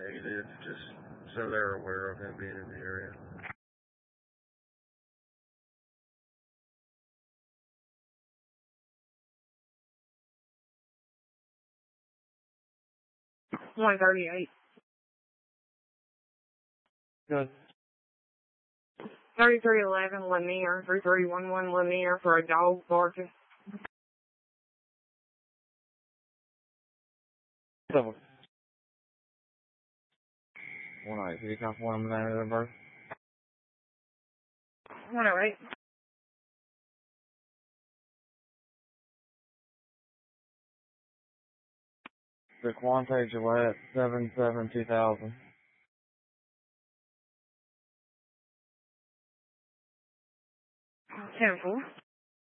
negative, just so they're aware of him being in the area. $138. Good. 3311 Lanier, 3311 Lanier for a dog barking. Double. 108, can you call for one minute of birth? 108. The Quante Gillette, 77-2000. 10-4.